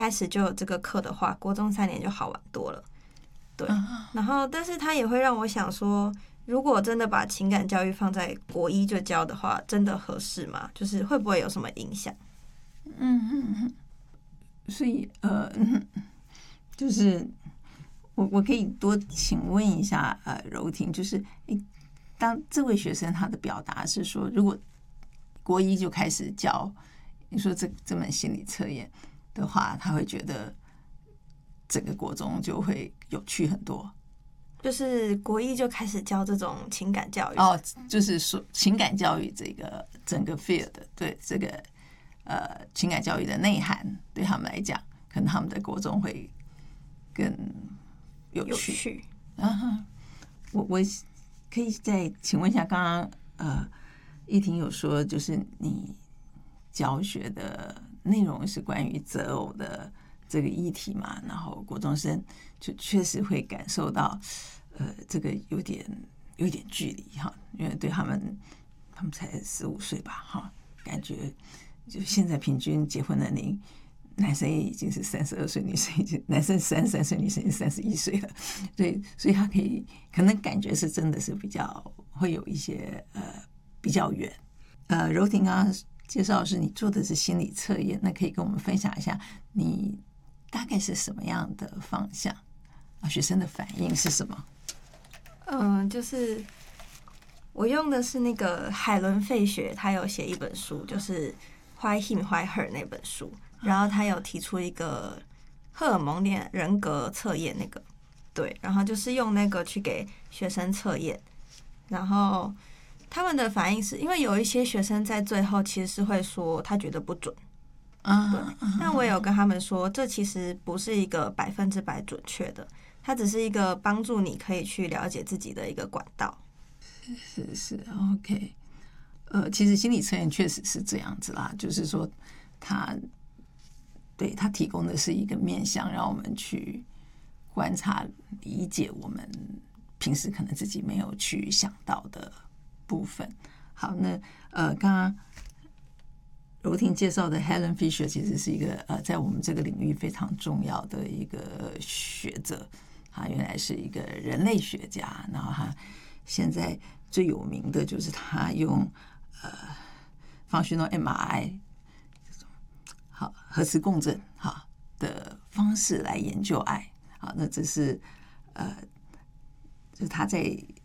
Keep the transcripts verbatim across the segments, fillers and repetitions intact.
开始就有这个课的话，国中三年就好玩多了。对，然后但是他也会让我想说，如果真的把情感教育放在国一就教的话，真的合适吗？就是会不会有什么影响？ 嗯嗯嗯，所以呃，就是我我可以多请问一下呃柔婷，就是诶，当这位学生他的表达是说，如果国一就开始教，你说这这门心理测验的话，他会觉得整个国中就会有趣很多。 就是国一就开始教这种情感教育哦，就是说情感教育这个整个 field 对这个呃情感教育的内涵，对他们来讲，可能他们的国中会更有趣。 有趣啊，我我可以再请问一下，刚刚呃依婷有说，就是你教学的内容是关于择偶的这个议题嘛？然后国中生就确实会感受到。呃，这个有点有点距离哈，因为对他们，他们才十五岁吧哈，感觉就现在平均结婚年龄，男生已经是三十二岁，女生已经男生三十三岁，女生已经三十一岁了，所以所以他可以可能感觉是真的是比较会有一些呃比较远。呃，柔婷刚刚介绍的是你做的是心理测验，那可以跟我们分享一下你大概是什么样的方向啊？学生的反应是什么？ 嗯，就是我用的是那个海伦费雪，他有写一本书，就是《Why Him Why Her》那本书，然后他有提出一个荷尔蒙恋人格测验，那个对，然后就是用那个去给学生测验，然后他们的反应是因为有一些学生在最后其实是会说他觉得不准。 啊， 对，但我也有跟他们说，这其实不是一个百分之百准确的，它只是一个帮助你可以去了解自己的一个管道。 是是 OK， 呃，其实心理测验确实是这样子啦，就是说他对他提供的是一个面向，让我们去观察、理解我们平时可能自己没有去想到的部分。好，那呃，刚刚柔婷介绍的 Helen Fisher 其实是一个呃，在我们这个领域非常重要的一个学者，他原来是一个人类学家，然后他现在最有名的就是他用呃 functional M R I 好核磁共振哈的方式来研究爱。好，那这是呃，就是他在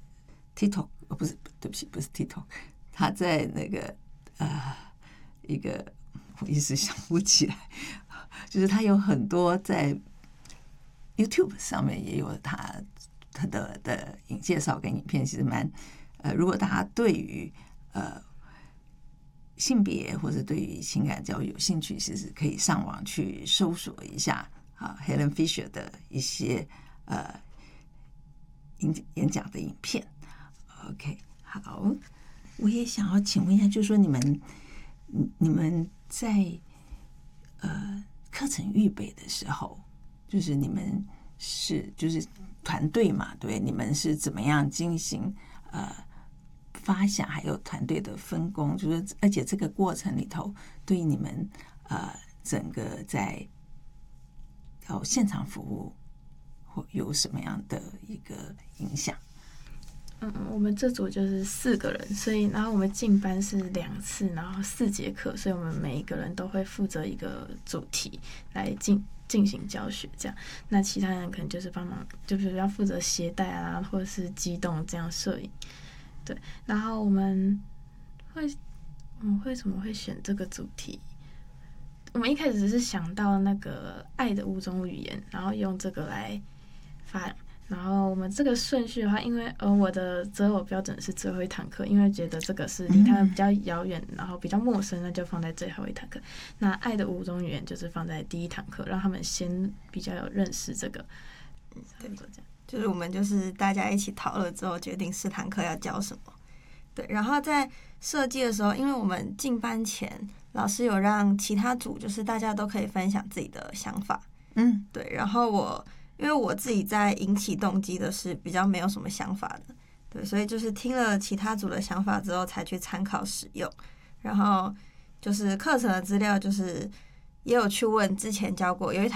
TikTok 哦，不是，对不起，不是 TikTok， 他在那个呃。一个我一时想不起来，就是他有很多在 YouTube 上面也有他他的的影介绍跟影片，其实蛮呃，如果大家对于呃性别或者对于情感教育有兴趣，其实可以上网去搜索一下啊 Helen Fisher 的一些呃演演讲的影片。OK， 好，我也想要请问一下，就是说你们。你们在呃课程预备的时候，就是你们是就是团队嘛，对，你们是怎么样进行呃发想，还有团队的分工，就是而且这个过程里头，对你们呃整个在到现场服务会有什么样的一个影响？ 嗯，我们这组就是四个人，所以然后我们进班是两次，然后四节课，所以我们每一个人都会负责一个主题来进进行教学，这样。那其他人可能就是帮忙，就比如要负责携带啊，或者是机动这样摄影。对，然后我们会，我们为什么会选这个主题？我们一开始只是想到那个爱的五种语言，然后用这个来发。然后我们这个顺序的话，因为呃我的择偶标准是最后一堂课，因为觉得这个是离他们比较遥远，然后比较陌生，那就放在最后一堂课。那爱的五种语言就是放在第一堂课，让他们先比较有认识这个。 对，就是我们就是大家一起讨论之后，决定四堂课要教什么。对，然后在设计的时候，因为我们进班前，老师有让其他组就是大家都可以分享自己的想法。 嗯， 对，然后我。因为我自己在引起动机的是比较没有什么想法的，对，所以就是听了其他组的想法之后才去参考使用，然后就是课程的资料就是也有去问之前教过有一堂